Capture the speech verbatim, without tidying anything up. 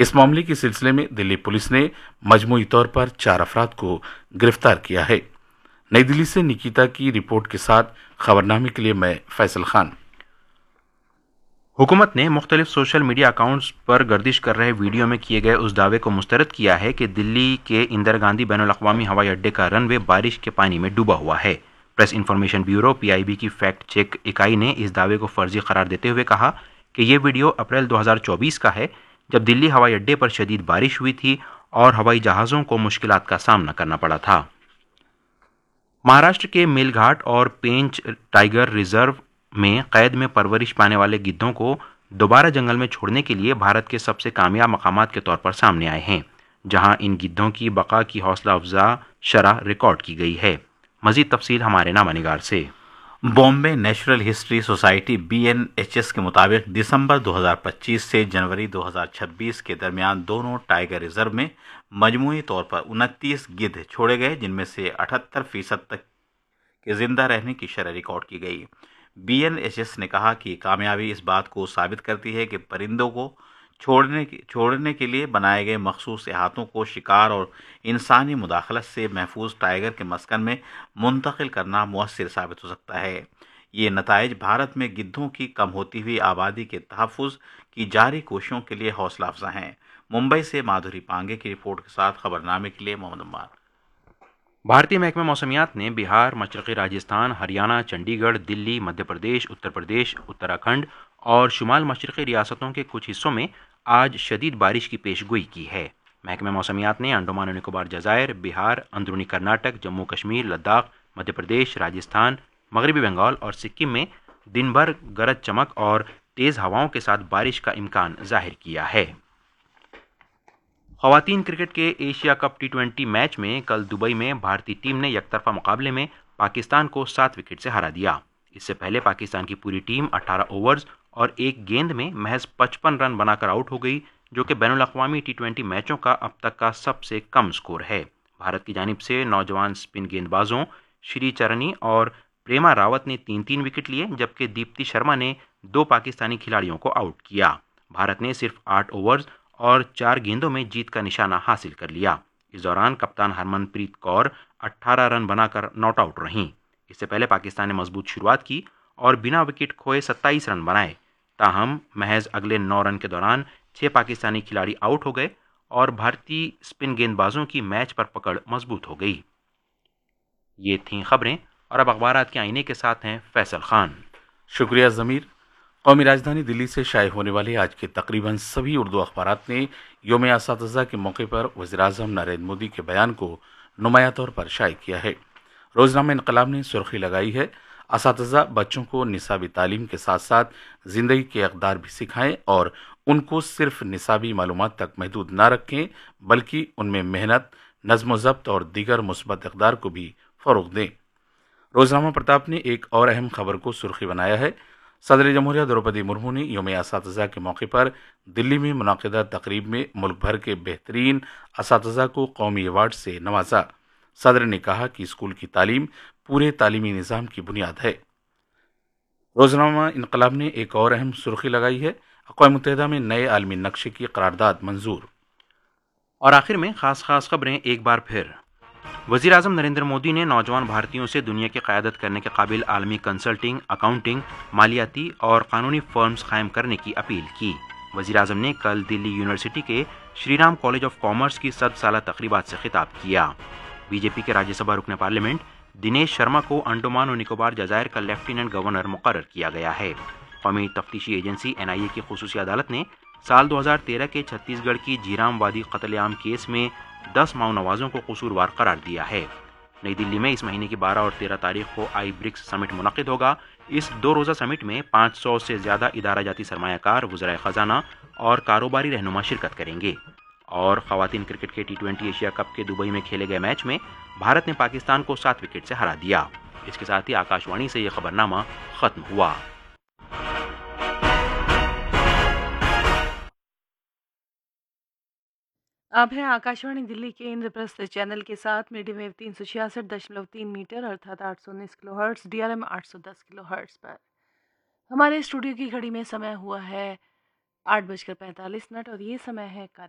اس معاملے کے سلسلے میں دلی پولیس نے مجموعی طور پر چار افراد کو گرفتار کیا ہے۔ نئی دلی سے نکیتا کی رپورٹ کے ساتھ خبرنامے کے لیے میں فیصل خان۔ حکومت نے مختلف سوشل میڈیا اکاؤنٹس پر گردش کر رہے ویڈیو میں کیے گئے اس دعوے کو مسترد کیا ہے کہ دلی کے اندرا گاندھی بین الاقوامی ہوائی اڈے کا رن وے بارش کے پانی میں ڈوبا ہوا ہے۔ Press information bureau P I be کی فیکٹ چیک اکائی نے اس دعوے کو فرضی قرار دیتے ہوئے کہا کہ یہ ویڈیو اپریل دو ہزار چوبیس کا ہے، جب دلی ہوائی اڈے پر شدید بارش ہوئی تھی اور ہوائی جہازوں کو مشکلات کا سامنا کرنا پڑا تھا۔ مہاراشٹر کے میل گھاٹ اور پینچ ٹائیگر ریزرو میں قید میں پرورش پانے والے گدھوں کو دوبارہ جنگل میں چھوڑنے کے لیے بھارت کے سب سے کامیاب مقامات کے طور پر سامنے آئے ہیں، جہاں ان گدھوں کی بقا کی حوصلہ افزا شرح ریکارڈ کی گئی ہے۔ مزید تفصیل ہمارے نامہ نگار سے۔ Bombay natural history society be N H S کے مطابق دسمبر دو ہزار پچیس سے جنوری دو ہزار چھبیس کے درمیان دونوں ٹائیگر ریزرو میں مجموعی طور پر انتیس گدھ چھوڑے گئے، جن میں سے اٹھہتر فیصد تک کے زندہ رہنے کی شرح ریکارڈ کی گئی۔ بی این ایچ ایس نے کہا کہ یہ کامیابی اس بات کو ثابت کرتی ہے کہ پرندوں کو چھوڑنے کے چھوڑنے کے لیے بنائے گئے مخصوص احاطوں کو شکار اور انسانی مداخلت سے محفوظ ٹائیگر کے مسکن میں منتقل کرنا مؤثر ثابت ہو سکتا ہے۔ یہ نتائج بھارت میں گدھوں کی کم ہوتی ہوئی آبادی کے تحفظ کی جاری کوششوں کے لیے حوصلہ افزا ہیں۔ ممبئی سے مادھوری پانگے کی رپورٹ کے ساتھ خبرنامے کے لیے محمد عمار۔ بھارتی محکمہ موسمیات نے بہار، مشرقی راجستھان، ہریانہ، چنڈی گڑھ، دلی، مدھیہ پردیش، اتر پردیش، اتراکھنڈ اور شمال مشرقی ریاستوں کے کچھ حصوں میں آج شدید بارش کی پیش گوئی کی ہے۔ محکمہ موسمیات نے انڈمان و نکوبار جزائر، بہار، اندرونی کرناٹک، جموں کشمیر، لداخ، مدھیہ پردیش، راجستھان، مغربی بنگال اور سکم میں دن بھر گرج چمک اور تیز ہواؤں کے ساتھ بارش کا امکان ظاہر کیا ہے۔ خواتین کرکٹ کے Asia cup T twenty match میں کل دبئی میں بھارتی ٹیم نے یک طرفہ مقابلے میں پاکستان کو سات وکٹ سے ہرا دیا۔ اس سے پہلے پاکستان کی پوری ٹیم اٹھارہ اوورز اور ایک گیند میں محض پچپن رن بنا کر آؤٹ ہو گئی، جو کہ بین الاقوامی ٹی ٹوئنٹی میچوں کا اب تک کا سب سے کم سکور ہے۔ بھارت کی جانب سے نوجوان اسپن گیند بازوں شری چرنی اور پریما راوت نے تین تین وکٹ لیے، جبکہ دیپتی شرما نے دو پاکستانی کھلاڑیوں کو آؤٹ کیا۔ بھارت نے صرف آٹھ اوورز اور چار گیندوں میں جیت کا نشانہ حاصل کر لیا۔ اس دوران کپتان ہرمن پریت کور اٹھارہ رن بنا کر ناٹ آؤٹ رہیں۔ اس سے پہلے پاکستان نے مضبوط شروعات کی اور بنا وکٹ کھوئے ستائیس رن بنائے، تاہم محض اگلے نو رن کے دوران چھ پاکستانی کھلاڑی آؤٹ ہو گئے اور بھارتی اسپن گیند بازوں کی میچ پر پکڑ مضبوط ہو گئی۔ یہ تھیں خبریں، اور اب اخبارات کے آئینے کے ساتھ ہیں فیصل خان۔ شکریہ ضمیر۔ قومی راجدھانی دلی سے شائع ہونے والے آج کے تقریباً سبھی اردو اخبارات نے یوم اساتذہ کے موقع پر وزیر اعظم نریندر مودی کے بیان کو نمایاں طور پر شائع کیا ہے۔ روزنامہ انقلاب نے سرخی لگائی ہے، اساتذہ بچوں کو نصابی تعلیم کے ساتھ ساتھ زندگی کے اقدار بھی سکھائیں اور ان کو صرف نصابی معلومات تک محدود نہ رکھیں، بلکہ ان میں محنت، نظم و ضبط اور دیگر مثبت اقدار کو بھی فروغ دیں۔ روزنامہ پرتاپ نے ایک اور اہم خبر کو سرخی بنایا ہے، صدر جمہوریہ دروپدی مرمو نے یوم اساتذہ کے موقع پر دلی میں منعقدہ تقریب میں ملک بھر کے بہترین اساتذہ کو قومی ایوارڈ سے نوازا۔ صدر نے کہا کہ اسکول کی تعلیم پورے تعلیمی نظام کی بنیاد ہے۔ روزنامہ انقلاب نے ایک اور اہم سرخی لگائی ہے، اقوام متحدہ میں نئے عالمی نقشے کی قرارداد منظور۔ اور آخر میں خاص خاص خبریں ایک بار پھر۔ وزیر اعظم نریندر مودی نے نوجوان بھارتیوں سے دنیا کی قیادت کرنے کے قابل عالمی کنسلٹنگ، اکاؤنٹنگ، مالیاتی اور قانونی فرمز قائم کرنے کی اپیل کی۔ وزیر اعظم نے کل دلی یونیورسٹی کے Shri Ram college of commerce کی صد سالہ تقریبات سے خطاب کیا۔ بی جے پی کے راجیہ سبھا رکن پارلیمنٹ دنیش شرما کو انڈمان و نکوبار جزائر کا لیفٹیننٹ گورنر مقرر کیا گیا ہے۔ قومی تفتیشی ایجنسی این آئی اے کی خصوصی عدالت نے سال دو ہزار تیرہ کے چھتیس گڑھ کی جھیرام وادی قتل عام کیس میں دس ماؤ نوازوں کو قصوروار قرار دیا ہے۔ نئی دلی میں اس مہینے کی بارہ اور تیرہ تاریخ کو آئی برکس سمٹ منعقد ہوگا۔ اس دو روزہ سمٹ میں پانچ سو سے زیادہ ادارہ جاتی سرمایہ کار، وزرائے خزانہ اور کاروباری رہنما شرکت کریں گے۔ اور خواتین کرکٹ کے ٹی ٹوئنٹی ایشیا کپ کے دبئی میں کھیلے گئے میچ میں بھارت نے پاکستان کو سات وکٹ سے ہرا دیا۔ اس کے ساتھ ہی آکاش وانی سے یہ خبرنامہ ختم ہوا۔ اب ہے آکاشوانی دلی کے اندر پرستھ چینل کے ساتھ میڈیم ویو تین سو چھیاسٹھ دشملو تین میٹر ارتھات آٹھ سو انیس کلو ہرٹز، ڈی آر ایم آٹھ سو دس کلو ہرٹز پر۔ ہمارے اسٹوڈیو کی گھڑی میں سمے ہوا ہے آٹھ بج کر پینتالیس منٹ اور یہ سمے ہے